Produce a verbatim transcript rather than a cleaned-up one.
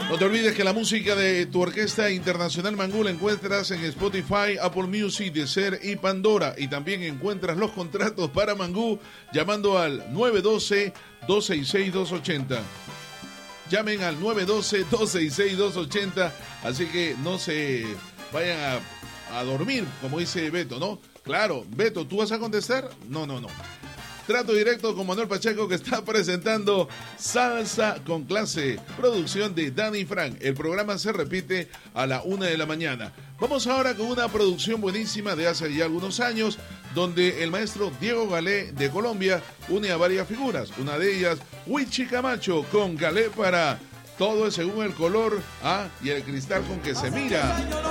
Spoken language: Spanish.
No te olvides que la música de tu orquesta internacional Mangú la encuentras en Spotify, Apple Music, Deezer y Pandora. Y también encuentras los contratos para Mangú llamando al nueve uno dos, dos seis seis, dos ocho cero. Llamen al nueve uno dos, dos seis seis, dos ocho cero. Así que no se vayan a, a dormir, como dice Beto, ¿no? Claro, Beto, ¿tú vas a contestar? No, no, no. Trato directo con Manuel Pacheco, que está presentando Salsa con Clase, producción de Danny Frank. El programa se repite a la una de la mañana. Vamos ahora con una producción buenísima de hace ya algunos años, donde el maestro Diego Galé de Colombia une a varias figuras. Una de ellas, Wichi Camacho, con Galé para Todo es según el color, ah, y el cristal con que se mira.